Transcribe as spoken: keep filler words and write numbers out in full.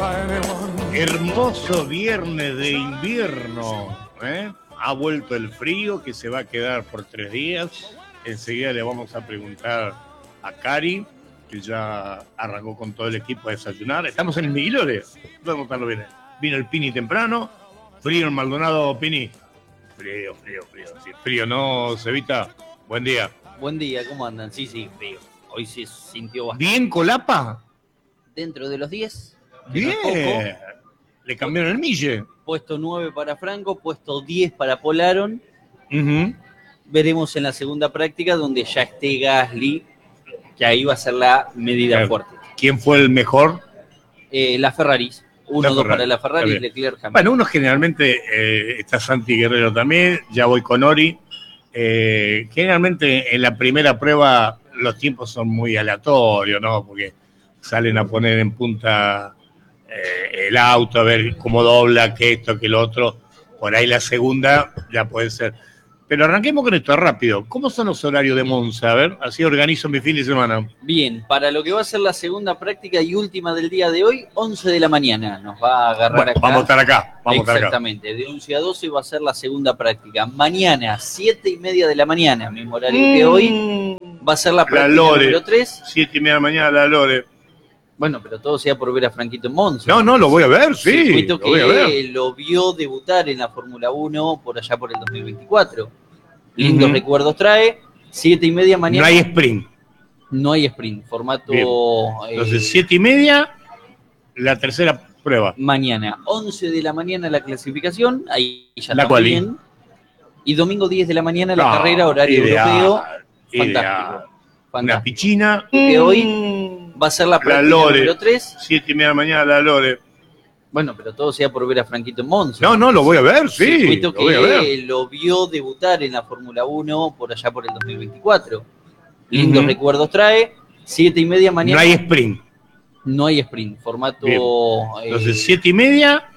Hermoso viernes de invierno, ¿eh? Ha vuelto el frío que se va a quedar por tres días. Enseguida le vamos a preguntar a Cari, que ya arrancó con todo el equipo a desayunar. Estamos en el Miguelore. Vamos a estarlo bien. Vino el Pini temprano. Frío en Maldonado, Pini. Frío, frío, frío. Sí, frío, ¿no, Cevita? Buen día. Buen día, ¿cómo andan? Sí, sí, frío. Hoy se sintió bastante. ¿Bien, Colapa? Dentro de los diez. Bien. Le cambiaron el mille. Puesto nueve para Franco, puesto diez para Polaron. Uh-huh. Veremos en la segunda práctica donde ya esté Gasly, que ahí va a ser la medida claro. fuerte. ¿Quién fue el mejor? Eh, la Ferraris. Uno, la dos Ferrari. Para la Ferrari y Leclerc. Hamilton. Bueno, uno generalmente, eh, está Santi Guerrero también, ya voy con Ori. Eh, generalmente en la primera prueba los tiempos son muy aleatorios, ¿no? Porque salen a poner en punta eh, el auto, a ver cómo dobla, que esto, que lo otro. Por ahí la segunda ya puede ser. Pero arranquemos con esto rápido. ¿Cómo son los horarios de Monza? A ver, así organizo mi fin de semana. Bien, para lo que va a ser la segunda práctica y última del día de hoy, once de la mañana. Nos va a agarrar bueno, acá. Vamos a estar acá. Vamos Exactamente, a estar acá. De once a doce va a ser la segunda práctica. Mañana, siete y media de la mañana, mismo horario mm, que hoy, va a ser la práctica la Lore, número tres. siete y media de la mañana, la Lore. Bueno, pero todo sea por ver a Franquito en Monza. No, no, lo voy a ver, sí. Circuito lo que voy a ver. Lo vio debutar en la Fórmula uno por allá por el dos mil veinticuatro. Lindos uh-huh. recuerdos trae. Siete y media mañana. No hay sprint. No hay sprint. Formato. Bien. Entonces, eh, siete y media, la tercera prueba. Mañana, once de la mañana la clasificación. Ahí ya la está bien. Y domingo diez de la mañana la no, carrera, horario ideal, europeo. Ideal. Fantástico. Fantástico. Una piscina. Que hoy va a ser la práctica la Lore, número tres. Siete y media de la mañana, la Lore. Bueno, pero todo sea por ver a Franquito en Monza. No, no, lo voy a ver, sí. Circuito lo que voy a ver. Lo vio debutar en la Fórmula uno por allá por el dos mil veinticuatro. Lindos uh-huh. recuerdos trae. Siete y media mañana. No hay sprint. No hay sprint. Formato. Bien. Entonces, eh, siete y media,